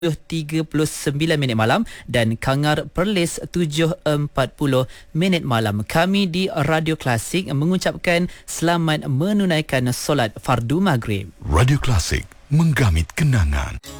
7:39 malam dan Kangar Perlis 7:40 malam. Kami di Radio Klasik mengucapkan selamat menunaikan solat fardu maghrib. Radio Klasik, menggamit kenangan.